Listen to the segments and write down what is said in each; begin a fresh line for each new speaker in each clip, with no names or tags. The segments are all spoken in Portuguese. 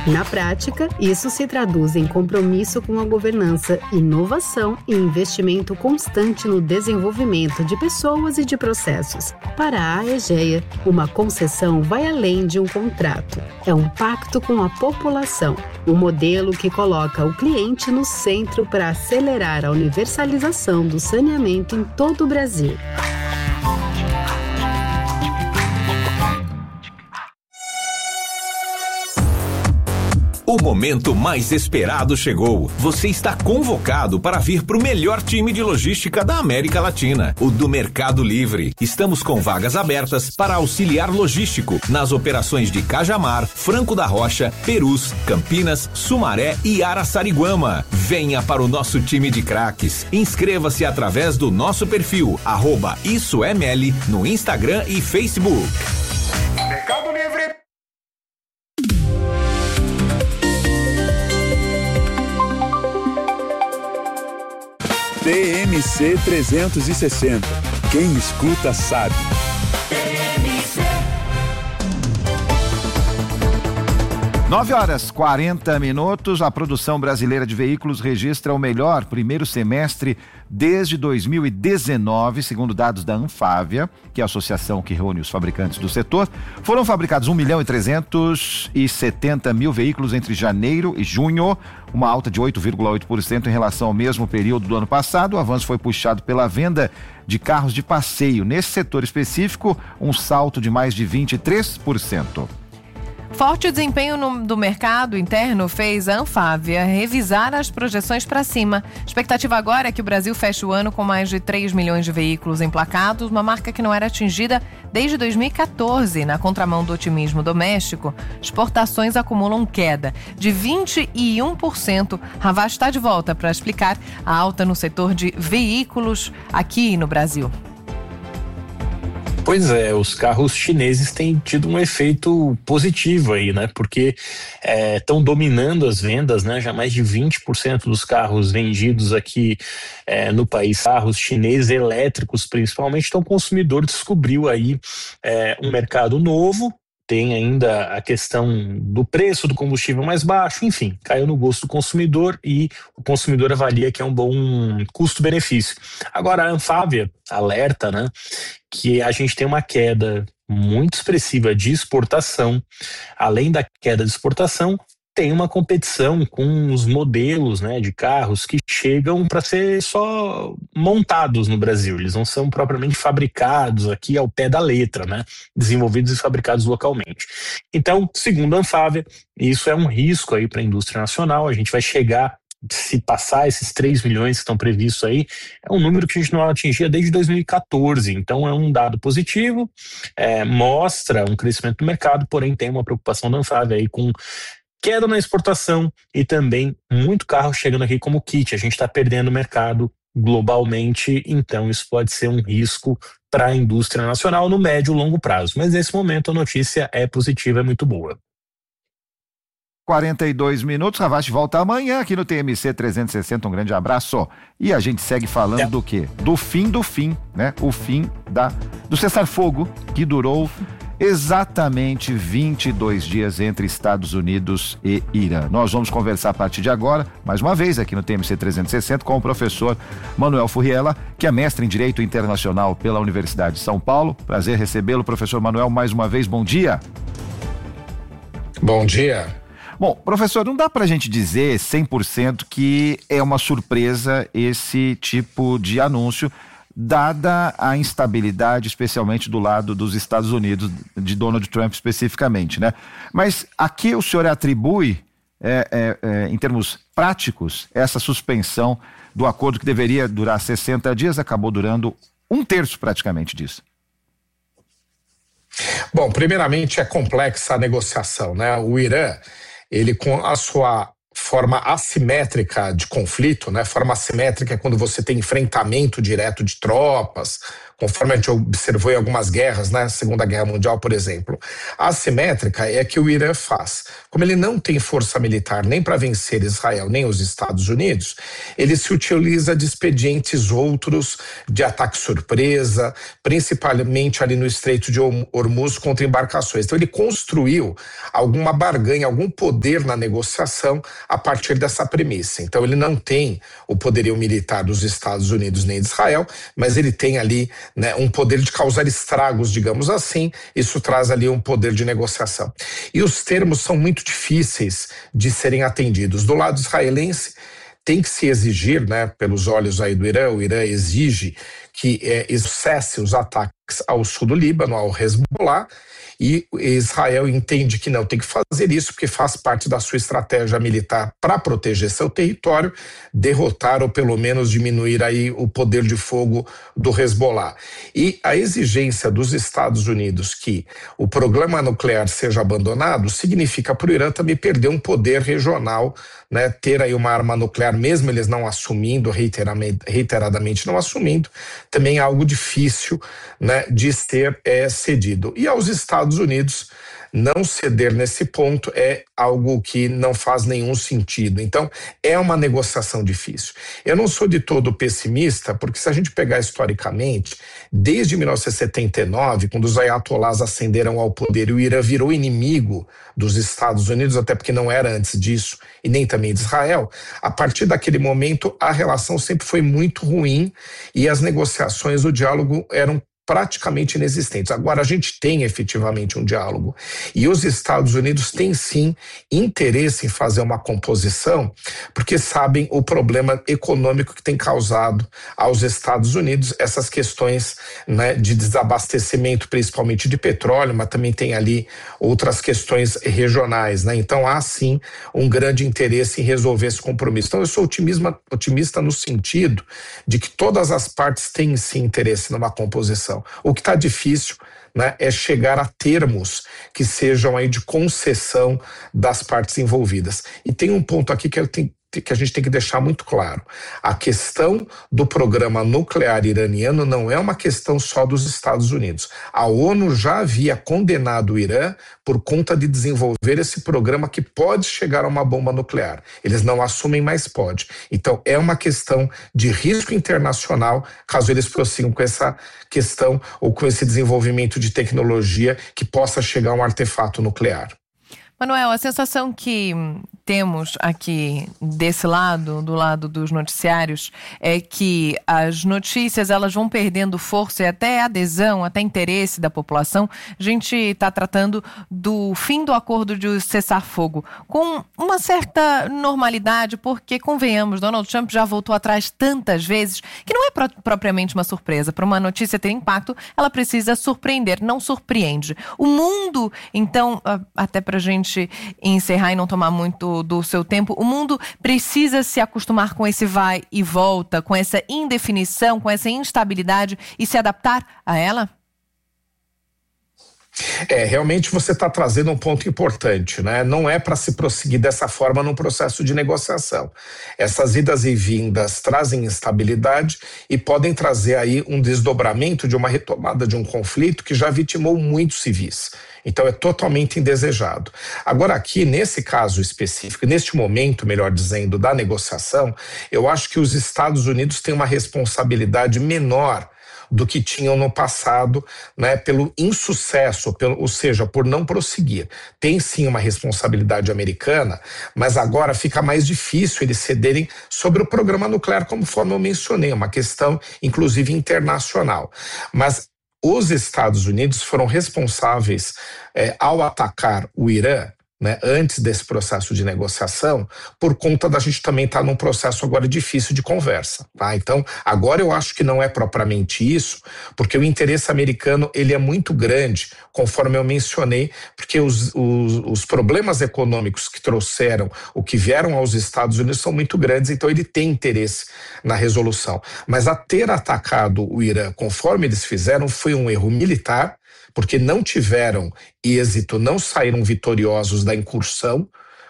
Na prática, isso se traduz em compromisso com a governança, inovação e investimento constante no desenvolvimento de pessoas e de processos. Para a Aegea, uma concessão vai além de um contrato. É um pacto com a população, um modelo que coloca o cliente no centro para acelerar a universalização do saneamento em todo o Brasil.
O momento mais esperado chegou. Você está convocado para vir para o melhor time de logística da América Latina, o do Mercado Livre. Estamos com vagas abertas para auxiliar logístico nas operações de Cajamar, Franco da Rocha, Perus, Campinas, Sumaré e Araçariguama. Venha para o nosso time de craques. Inscreva-se através do nosso perfil @IssoEML no Instagram e Facebook.
Mercado Livre.
TMC 360. Quem escuta sabe.
TMC.
9h40. A produção brasileira de veículos registra o melhor primeiro semestre desde 2019, segundo dados da Anfávia, que é a associação que reúne os fabricantes do setor. Foram fabricados 1.370.000 veículos entre janeiro e junho, uma alta de 8,8% em relação ao mesmo período do ano passado. O avanço foi puxado pela venda de carros de passeio. Nesse setor específico, um salto de mais de 23%.
Forte desempenho do mercado interno fez a Anfávia revisar as projeções para cima. A expectativa agora é que o Brasil feche o ano com mais de 3 milhões de veículos emplacados, uma marca que não era atingida desde 2014. Na contramão do otimismo doméstico, exportações acumulam queda de 21%. Havas está de volta para explicar a alta no setor de veículos aqui no Brasil.
Pois é, os carros chineses têm tido um efeito positivo aí, né? Porque estão dominando as vendas, né? Já mais de 20% dos carros vendidos aqui no país, carros chineses elétricos principalmente. Então o consumidor descobriu aí um mercado novo. Tem ainda a questão do preço do combustível mais baixo, enfim, caiu no gosto do consumidor e o consumidor avalia que é um bom custo-benefício. Agora a Anfávia alerta, né, que a gente tem uma queda muito expressiva de exportação. Além da queda de exportação, tem uma competição com os modelos, né, de carros que chegam para ser só montados no Brasil. Eles não são propriamente fabricados aqui ao pé da letra, né, desenvolvidos e fabricados localmente. Então, segundo a Anfávia, isso é um risco aí para a indústria nacional. A gente vai chegar, se passar esses 3 milhões que estão previstos aí, é um número que a gente não atingia desde 2014, então é um dado positivo, mostra um crescimento do mercado, porém tem uma preocupação da Anfávia aí com queda na exportação e também muito carro chegando aqui como kit. A gente está perdendo mercado globalmente, então isso pode ser um risco para a indústria nacional no médio e longo prazo. Mas nesse momento a notícia é positiva, é muito boa.
42 minutos, Havas volta amanhã aqui no TMC 360, um grande abraço. E a gente segue falando do quê? Do fim, né? O fim do cessar-fogo, que durou exatamente 22 dias entre Estados Unidos e Irã. Nós vamos conversar a partir de agora, mais uma vez aqui no TMC 360, com o professor Manuel Furriela, que é mestre em Direito Internacional pela Universidade de São Paulo. Prazer recebê-lo, professor Manuel, mais uma vez, bom dia.
Bom dia.
Bom, professor, não dá pra gente dizer 100% que é uma surpresa esse tipo de anúncio, dada a instabilidade, especialmente do lado dos Estados Unidos, de Donald Trump especificamente, né? Mas a que o senhor atribui, em termos práticos, essa suspensão do acordo que deveria durar 60 dias, acabou durando 1/3 praticamente disso?
Bom, primeiramente é complexa a negociação, né? O Irã, ele com a sua forma assimétrica de conflito, né? Forma assimétrica é quando você tem enfrentamento direto de tropas, conforme a gente observou em algumas guerras, né, Segunda Guerra Mundial, por exemplo. A assimétrica é que o Irã faz. Como ele não tem força militar nem para vencer Israel, nem os Estados Unidos, ele se utiliza de expedientes outros, de ataque surpresa, principalmente ali no Estreito de Hormuz contra embarcações. Então ele construiu alguma barganha, algum poder na negociação a partir dessa premissa. Então ele não tem o poderio militar dos Estados Unidos nem de Israel, mas ele tem ali, né, um poder de causar estragos, digamos assim. Isso traz ali um poder de negociação. E os termos são muito difíceis de serem atendidos. Do lado israelense, tem que se exigir, né, pelos olhos aí do Irã, o Irã exige que cesse os ataques ao sul do Líbano, ao Hezbollah, e Israel entende que não tem que fazer isso porque faz parte da sua estratégia militar para proteger seu território, derrotar ou pelo menos diminuir aí o poder de fogo do Hezbollah. E a exigência dos Estados Unidos que o programa nuclear seja abandonado significa para o Irã também perder um poder regional, né, ter aí uma arma nuclear, mesmo eles não assumindo, reiteradamente não assumindo, também é algo difícil, né, de ser cedido. E aos Estados Unidos não ceder nesse ponto é algo que não faz nenhum sentido. Então, é uma negociação difícil. Eu não sou de todo pessimista, porque se a gente pegar historicamente, desde 1979, quando os ayatollahs ascenderam ao poder e o Irã virou inimigo dos Estados Unidos, até porque não era antes disso, e nem também de Israel, a partir daquele momento a relação sempre foi muito ruim e as negociações, o diálogo eram praticamente inexistentes. Agora a gente tem efetivamente um diálogo e os Estados Unidos têm sim interesse em fazer uma composição porque sabem o problema econômico que tem causado aos Estados Unidos essas questões, né, de desabastecimento, principalmente de petróleo, mas também tem ali outras questões regionais, né? Então há sim um grande interesse em resolver esse compromisso. Então eu sou otimista no sentido de que todas as partes têm sim interesse numa composição. O que está difícil, né, é chegar a termos que sejam aí de concessão das partes envolvidas. E tem um ponto aqui que a gente tem que deixar muito claro. A questão do programa nuclear iraniano não é uma questão só dos Estados Unidos. A ONU já havia condenado o Irã por conta de desenvolver esse programa que pode chegar a uma bomba nuclear. Eles não assumem, mas pode. Então é uma questão de risco internacional caso eles prossigam com essa questão ou com esse desenvolvimento de tecnologia que possa chegar a um artefato nuclear.
Manuel, a sensação que temos aqui desse lado, do lado dos noticiários, é que as notícias elas vão perdendo força e até adesão, até interesse da população. A gente está tratando do fim do acordo de cessar-fogo com uma certa normalidade, porque, convenhamos, Donald Trump já voltou atrás tantas vezes que não é propriamente uma surpresa. Para uma notícia ter impacto, ela precisa surpreender, não surpreende. O mundo, então, até para a gente encerrar e não tomar muito do seu tempo, o mundo precisa se acostumar com esse vai e volta, com essa indefinição, com essa instabilidade e se adaptar a ela?
Realmente você está trazendo um ponto importante, né? Não é para se prosseguir dessa forma num processo de negociação. Essas idas e vindas trazem instabilidade e podem trazer aí um desdobramento de uma retomada de um conflito que já vitimou muitos civis. Então é totalmente indesejado. Agora aqui, nesse caso específico, neste momento, melhor dizendo, da negociação, eu acho que os Estados Unidos têm uma responsabilidade menor do que tinham no passado, né, pelo insucesso, ou seja, por não prosseguir. Tem sim uma responsabilidade americana, mas agora fica mais difícil eles cederem sobre o programa nuclear, conforme eu mencionei, uma questão inclusive internacional. Mas os Estados Unidos foram responsáveis ao atacar o Irã, né, antes desse processo de negociação, por conta da gente também estar num processo agora difícil de conversa, tá? Então, agora eu acho que não é propriamente isso, porque o interesse americano, ele é muito grande, conforme eu mencionei, porque os problemas econômicos que trouxeram, o que vieram aos Estados Unidos são muito grandes, então ele tem interesse na resolução. Mas a ter atacado o Irã, conforme eles fizeram, foi um erro militar, porque não tiveram êxito, não saíram vitoriosos da incursão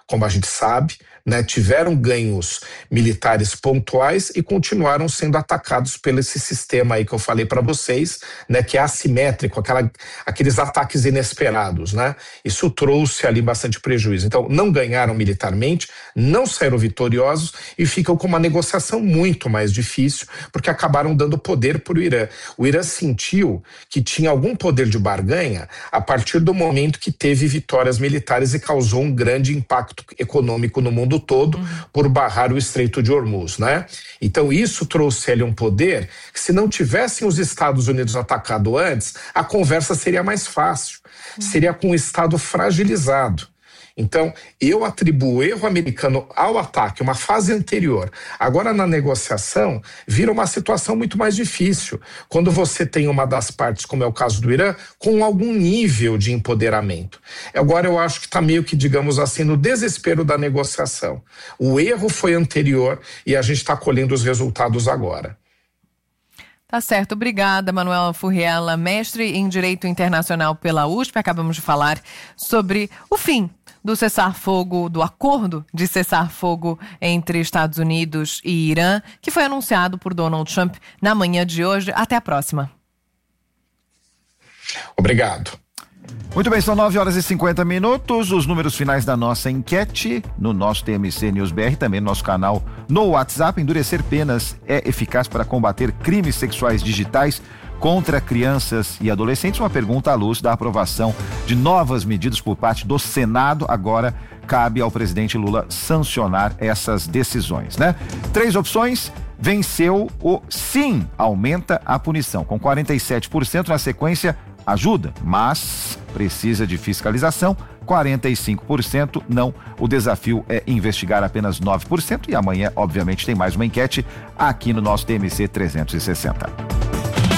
como a gente sabe, né, tiveram ganhos militares pontuais e continuaram sendo atacados pelo esse sistema aí que eu falei para vocês, né, que é assimétrico, aqueles ataques inesperados, né? Isso trouxe ali bastante prejuízo. Então, não ganharam militarmente, não saíram vitoriosos e ficam com uma negociação muito mais difícil, porque acabaram dando poder para o Irã. O Irã sentiu que tinha algum poder de barganha a partir do momento que teve vitórias militares e causou um grande impacto econômico no mundo todo por barrar o Estreito de Hormuz, né? Então isso trouxe ele um poder que, se não tivessem os Estados Unidos atacado antes, a conversa seria mais fácil, seria com o Estado fragilizado. Então, eu atribuo o erro americano ao ataque, uma fase anterior. Agora, na negociação, vira uma situação muito mais difícil. Quando você tem uma das partes, como é o caso do Irã, com algum nível de empoderamento. Agora, eu acho que está meio que, digamos assim, no desespero da negociação. O erro foi anterior e a gente está colhendo os resultados agora.
Tá certo, obrigada, Manuela Furriela, mestre em Direito Internacional pela USP. Acabamos de falar sobre o fim do cessar-fogo, do acordo de cessar-fogo entre Estados Unidos e Irã, que foi anunciado por Donald Trump na manhã de hoje. Até a próxima.
Obrigado.
Muito bem, são 9h50. Os números finais da nossa enquete no nosso TMC News BR, também no nosso canal no WhatsApp. Endurecer penas é eficaz para combater crimes sexuais digitais contra crianças e adolescentes? Uma pergunta à luz da aprovação de novas medidas por parte do Senado. Agora cabe ao presidente Lula sancionar essas decisões, né? 3 opções. Venceu o sim, aumenta a punição, com 47%. Na sequência, ajuda, mas precisa de fiscalização, 45% não. O desafio é investigar apenas 9%. E amanhã, obviamente, tem mais uma enquete aqui no nosso TMC 360.